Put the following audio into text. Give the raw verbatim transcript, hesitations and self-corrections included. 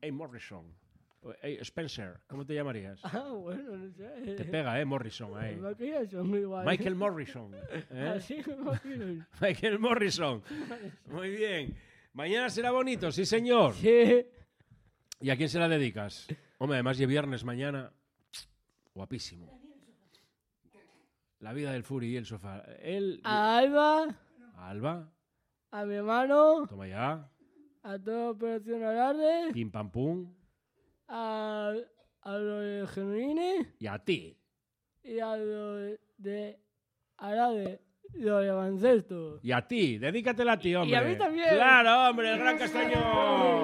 hey Morrison. Hey, Spencer, ¿cómo te llamarías? Ah, bueno, no sé. Te pega, ¿eh? Morrison ahí. Me imagino son igual. Michael Morrison. ¿eh? Así me imagino. Michael Morrison. Muy bien. Mañana será bonito, sí, señor. Sí. ¿Y a quién se la dedicas? Hombre, además de viernes mañana. Guapísimo. La vida del Furi y el sofá. Él. A Alba, A Alba. a mi hermano, Toma ya. a toda Operación Alarde, Pim pam pum. a, a los de Genuine Y a ti. y a los de Arade, los de Baloncesto. Y a ti. Dedícatela a ti, hombre. Y a mí también. Claro, hombre, el Gran Castañón.